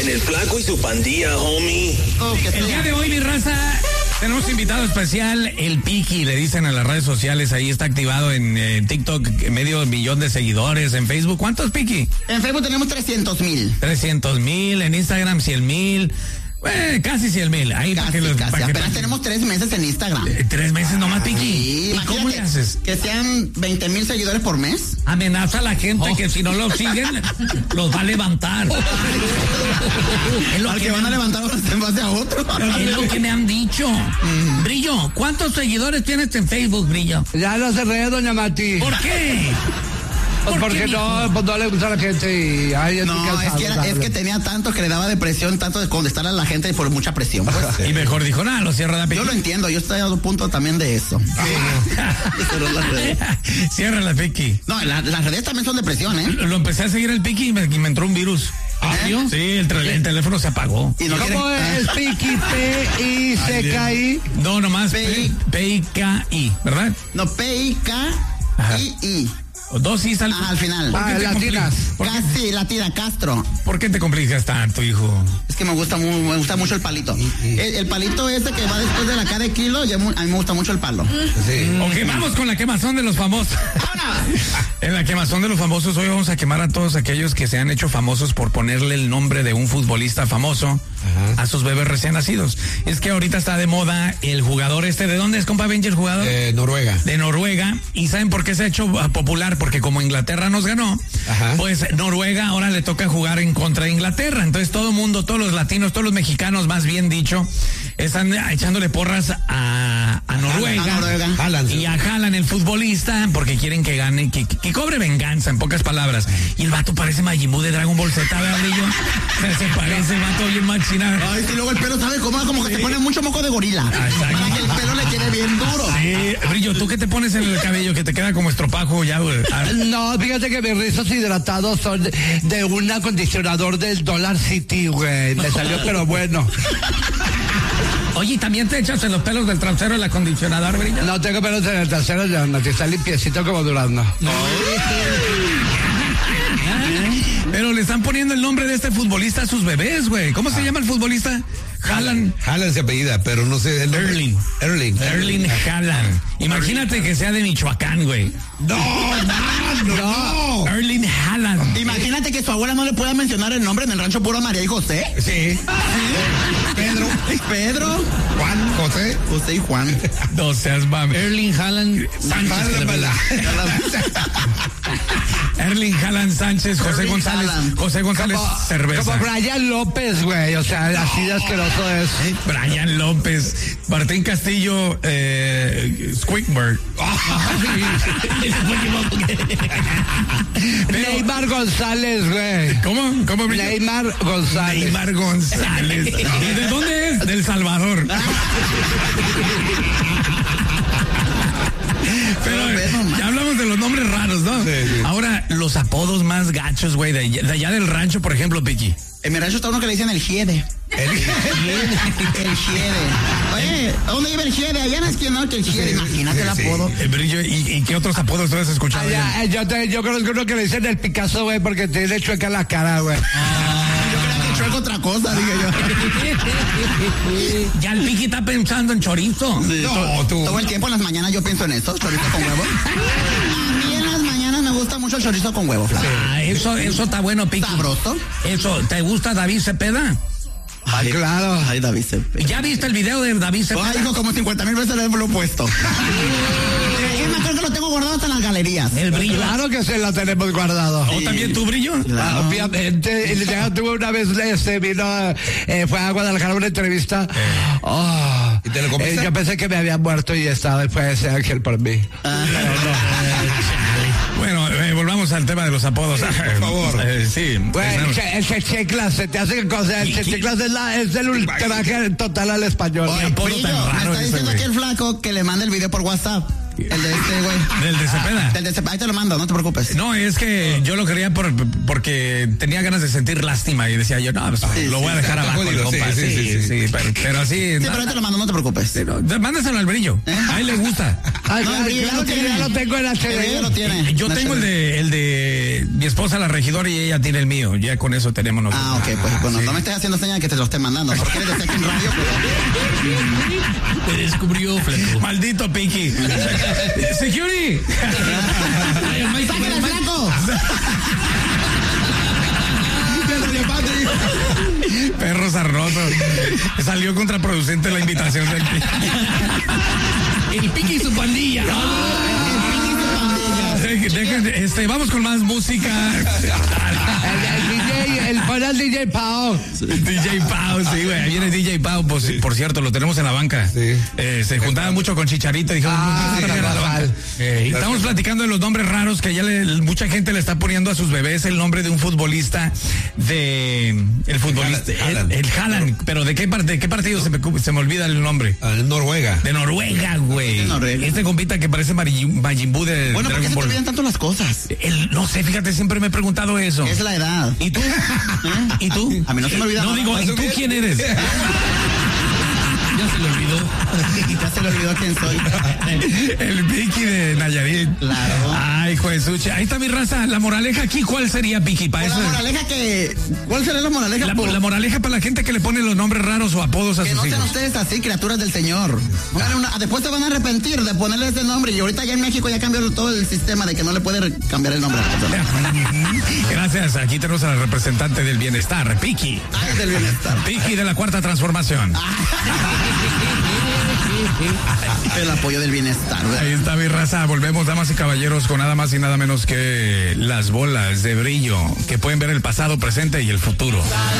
en el Flaco y su pandilla, homie. El día de hoy, mi raza, tenemos invitado especial, el Piki, le dicen a las redes sociales, ahí está activado en TikTok, medio millón de seguidores, en Facebook. ¿Cuántos, Piki? En Facebook tenemos 300,000. 300,000, en Instagram 100,000. Casi 100,000. Ahí Casi. Apenas tenemos 3 meses en Instagram. 3 meses nomás, Piki. Sí, ¿Y cómo le haces? Que sean 20,000 seguidores por mes. Amenaza a la gente que si no lo siguen, los va a levantar. Al que van a levantar en base a otro. Es lo que me han dicho. Brillo, ¿cuántos seguidores tienes en Facebook, Brillo? Ya lo cerré, doña Mati. ¿Por qué? Porque no le gusta a la gente y ay, no, es que tenía tanto que le daba depresión, tanto de contestar a la gente por mucha presión. Pues. Y mejor dijo, nada, lo cierra la Piki. Yo lo entiendo, yo estoy a un punto también de eso. Cierra la Piki. No, las redes también son depresión, ¿eh? Lo empecé a seguir el Piki y me entró un virus. Sí, el teléfono se apagó. ¿Y no ¿Cómo es Piki? P-I-C-K-I. No, nomás P-I-K-I, ¿verdad? No, P-I-K-I-I. Dos is al final. Latinas. Casi, latina, Castro. ¿Por qué te complicas tanto, hijo? Es que me gusta mucho el palito. El palito ese que va después de la K de kilo, a mí me gusta mucho el palo. Sí. Ok, vamos con la quemazón de los famosos. En la quemazón de los famosos, hoy vamos a quemar a todos aquellos que se han hecho famosos por ponerle el nombre de un futbolista famoso a sus bebés recién nacidos. Es que ahorita está de moda el jugador ¿de dónde es, compa Benji, el jugador? Noruega. De Noruega. ¿Y saben por qué se ha hecho popular? Porque como Inglaterra nos ganó, pues Noruega ahora le toca jugar en contra de Inglaterra. Entonces todo el mundo, todos los latinos, todos los mexicanos, más bien dicho, están echándole porras a Noruega. Y a Haaland, el futbolista, porque quieren que gane, que cobre venganza, en pocas palabras. Y el vato parece Majin Buu de Dragon Ball Z, ¿verdad, Brillo? Se parece el vato bien machinado. Ay, sí, luego el pelo, ¿sabe cómo? Como que se pone mucho moco de gorila. Para que el pelo le quede bien duro. Sí, Brillo, ¿tú qué te pones en el cabello que te queda como estropajo ya, güey? No, fíjate que mis rizos hidratados son de un acondicionador del Dollar City, güey. Me salió, pero bueno. Oye, ¿también te echas en los pelos del trasero el acondicionador, Brillo? No tengo pelos en el trasero, ya no, está limpiecito como durazno. Pero le están poniendo el nombre de este futbolista a sus bebés, güey. ¿Cómo se llama el futbolista? Haaland. Haaland se apellida, pero no sé el nombre. Erling Haaland. Imagínate que sea de Michoacán, güey. No. Erling Haaland. Imagínate que su abuela no le pueda mencionar el nombre en el rancho puro María y José. Sí. Pedro. Juan, José y Juan. No seas mami. Erling Haaland Sánchez. Erling Haaland Sánchez, José González. José González Cerveza. Como Brian López, güey. O sea, así de asqueroso es. Brian López. Martín Castillo, Squidward. Neymar González, güey. ¿Cómo? Neymar González. Neymar González. ¿Y de dónde es? Del Salvador. Pero ya hablamos de los nombres raros, ¿no? Sí. Ahora, los apodos más gachos, güey, de allá del rancho, por ejemplo, Piki. En mi rancho está uno que le dicen el Giede. El Giede. Oye, ¿a dónde iba el Giede? Allá en la esquina, que el Giede. Imagínate el apodo. Brillo, ¿y qué otros apodos tú has escuchado? Yo conozco uno que le dicen el Picasso, güey, porque tiene chueca la cara, güey. Yo creía que chueco otra cosa, dije yo. Ya el Piki está pensando en chorizo. Sí, todo el tiempo en las mañanas yo pienso en eso, chorizo con huevo. A mí en las mañanas me gusta mucho el chorizo con huevo, Flaco. Eso está bueno, Piki. Sabroso. Eso, ¿te gusta David Cepeda? Ay, claro. Ay, David Cepeda. ¿Ya viste el video de David Cepeda? Ay, hijo, como 50,000 veces lo he puesto. Me acuerdo que lo tengo guardado hasta en las galerías. El Brillo. Claro que se lo tenemos guardado. ¿O también tu Brillo? Claro. Obviamente. Ya tuve una vez, vino, fue a Guadalajara una entrevista. ¿Y te lo comiste? Yo pensé que me había muerto y estaba después ese ángel por mí. Bueno, volvamos al tema de los apodos. Por favor. Sí. Bueno, el checheclas, se te hace cosa. El checheclas es el ultraje total al español. Oye, Brillo, me está diciendo aquí el Flaco que le mande el video por WhatsApp. El de este, güey. ¿Del de Cepeda? Del de Cepeda. Ahí te lo mando, no te preocupes. No, es que yo lo quería porque tenía ganas de sentir lástima y decía yo, no, pues lo voy a dejar abajo el compa. Sí, pero así. Sí, pero ahí te lo mando, no te preocupes. Mándaselo al Brillo. A él le gusta. Claro que ya lo tengo en la CD. Ya lo tiene. Yo tengo el de mi esposa, la regidora, y ella tiene el mío. Ya con eso tenemos nosotros. Ah, ok, pues bueno, no me estés haciendo señal que te lo esté mandando. ¿Por qué eres de aquí en radio? Te descubrió, Flaco. Maldito Pinky. Security. ¡Sácala, Flaco! Perros sarnosos. Salió contraproducente la invitación del El Pinky y su pandilla. Vamos con más música. El panel DJ Pau. DJ Pau, sí, güey. Viene DJ Pau, por cierto, lo tenemos en la banca. Sí. Se juntaba mucho con Chicharito. Dijimos, estamos platicando de los nombres raros que ya mucha gente le está poniendo a sus bebés el nombre de un futbolista el futbolista, el Haaland. Pero ¿de qué partido se me olvida el nombre? Noruega. De Noruega, güey. Este compita que parece Majin Buu de bueno, ¿por qué se te Dragon Ball. olvidan tanto las cosas? No sé, fíjate, siempre me he preguntado eso. Es la edad. ¿Y tú? ¿Y tú? A mí no se me olvida. No digo, ¿y tú quién eres? Ya se le olvidó. Ya se le olvidó quién soy. El Vicky de Nayarit. Claro. Ay, hijo de suche. Ahí está mi raza. La moraleja aquí, ¿cuál sería, Vicky? ¿Cuál sería la moraleja? La moraleja para la gente que le pone los nombres raros o apodos a que sus no sean hijos. ustedes así, criaturas del Señor. Después se van a arrepentir de ponerle ese nombre. Y ahorita ya en México ya cambió todo el sistema de que no le puede cambiar el nombre a la persona. Gracias. Aquí tenemos a la representante del bienestar, Vicky. Ay, del bienestar. Vicky de la Cuarta Transformación. El apoyo del bienestar, ¿verdad? Ahí está mi raza. Volvemos, damas y caballeros, con nada más y nada menos que las bolas de brillo que pueden ver el pasado, presente y el futuro.